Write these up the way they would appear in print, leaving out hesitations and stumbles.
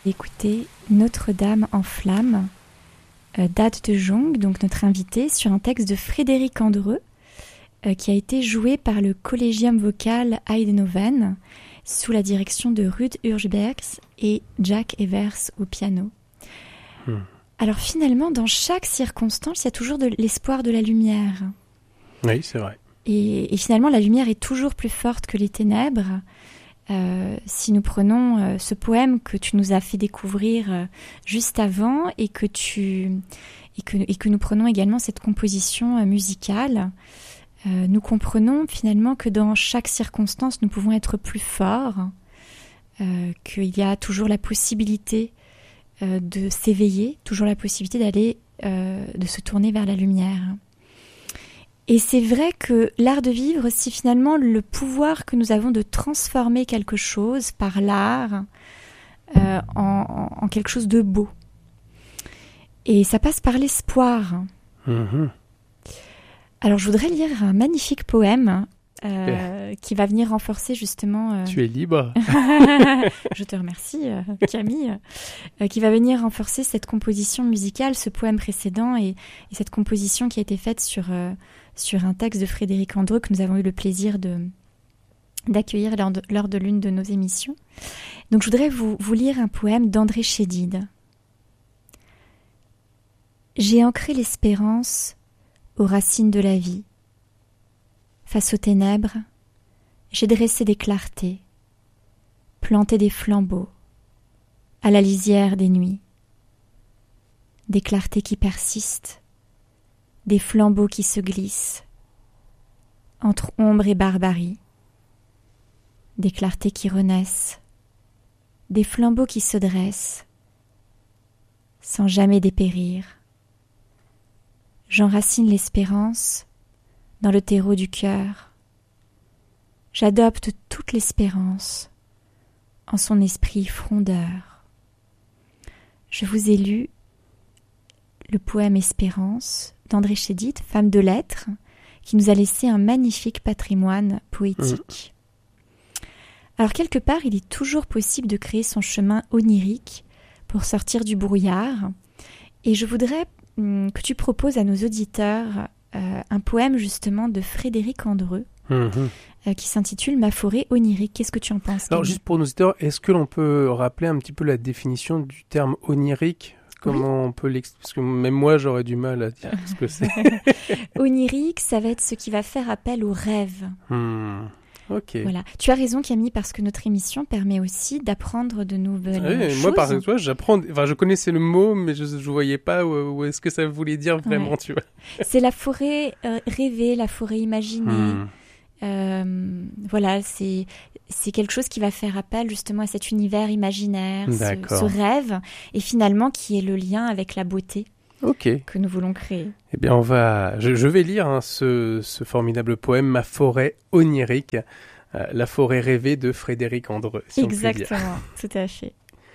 Écoutez Notre-Dame en flammes d'Ade de Jong, donc notre invité, sur un texte de Frédéric Andreu, qui a été joué par le Collegium Vocal Eindhoven sous la direction de Ruud Urbergs et Jack Evers au piano. Alors finalement, dans chaque circonstance, il y a toujours de l'espoir de la lumière. Oui, c'est vrai. Et finalement, la lumière est toujours plus forte que les ténèbres. Si nous prenons ce poème que tu nous as fait découvrir juste avant et que nous prenons également cette composition musicale, nous comprenons finalement que dans chaque circonstance, nous pouvons être plus forts, qu'il y a toujours la possibilité de s'éveiller, toujours la possibilité d'aller, de se tourner vers la lumière. Et c'est vrai que l'art de vivre, c'est finalement le pouvoir que nous avons de transformer quelque chose par l'art en quelque chose de beau. Et ça passe par l'espoir. Alors je voudrais lire un magnifique poème qui va venir renforcer justement... Tu es libre. Je te remercie Camille. Qui va venir renforcer cette composition musicale, ce poème précédent et cette composition qui a été faite sur un texte de Frédéric Andreu que nous avons eu le plaisir d'accueillir lors de l'une de nos émissions. Donc je voudrais vous lire un poème d'André Chédid. J'ai ancré l'espérance aux racines de la vie. Face aux ténèbres, j'ai dressé des clartés, planté des flambeaux à la lisière des nuits. Des clartés qui persistent, des flambeaux qui se glissent entre ombre et barbarie, des clartés qui renaissent, des flambeaux qui se dressent sans jamais dépérir. J'enracine l'espérance dans le terreau du cœur. J'adopte toute l'espérance en son esprit frondeur. Je vous ai lu le poème Espérance d'André Chédid, femme de lettres, qui nous a laissé un magnifique patrimoine poétique. Alors quelque part, il est toujours possible de créer son chemin onirique pour sortir du brouillard. Et je voudrais que tu proposes à nos auditeurs un poème justement de Frédéric Andreu qui s'intitule « Ma forêt onirique ». Qu'est-ce que tu en penses? Alors juste pour nos auditeurs, est-ce que l'on peut rappeler un petit peu la définition du terme onirique? Comment on peut l'expliquer? Parce que même moi, j'aurais du mal à dire ce que c'est. Onirique, ça va être ce qui va faire appel au rêve. Ok. Voilà. Tu as raison, Camille, parce que notre émission permet aussi d'apprendre de nouvelles choses. Moi, par exemple, j'apprends. Enfin, je connaissais le mot, mais je voyais pas où est-ce que ça voulait dire vraiment, tu vois. C'est la forêt rêvée, la forêt imaginée. Voilà, c'est quelque chose qui va faire appel justement à cet univers imaginaire, ce rêve, et finalement qui est le lien avec la beauté que nous voulons créer. Eh bien, je vais lire ce formidable poème, Ma forêt onirique, la forêt rêvée de Frédéric Andreu. Si exactement, tout à fait.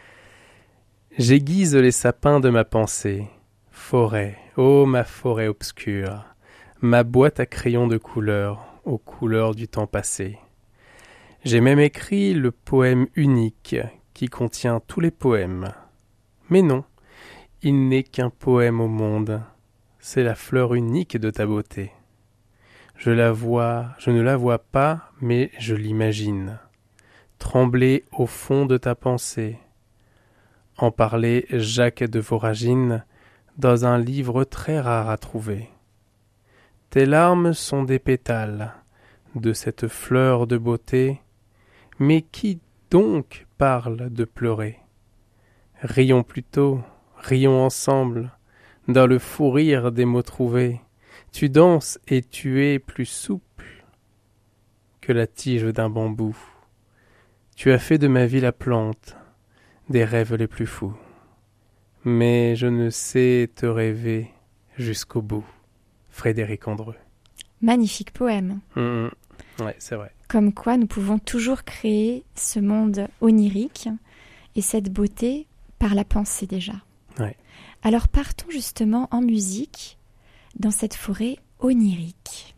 J'aiguise les sapins de ma pensée. Forêt, ô ma forêt obscure, ma boîte à crayons de couleur, aux couleurs du temps passé. J'ai même écrit le poème unique qui contient tous les poèmes. Mais non, il n'est qu'un poème au monde, c'est la fleur unique de ta beauté. Je ne la vois pas, mais je l'imagine. Trembler au fond de ta pensée. En parler Jacques de Voragine dans un livre très rare à trouver. Tes larmes sont des pétales de cette fleur de beauté, mais qui donc parle de pleurer? Rions plutôt, rions ensemble, dans le fou rire des mots trouvés. Tu danses et tu es plus souple que la tige d'un bambou. Tu as fait de ma vie la plante des rêves les plus fous. Mais je ne sais te rêver jusqu'au bout. Frédéric Andreu. Magnifique poème. Ouais, c'est vrai. Comme quoi nous pouvons toujours créer ce monde onirique et cette beauté par la pensée déjà. Ouais. Alors partons justement en musique dans cette forêt onirique.